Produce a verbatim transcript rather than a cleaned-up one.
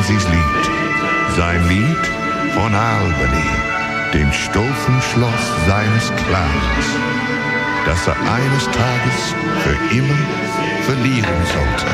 Mackenzie's Lied, sein Lied von Albany, dem stolzen Schloss seines Clans, das er eines Tages für immer verlieren sollte.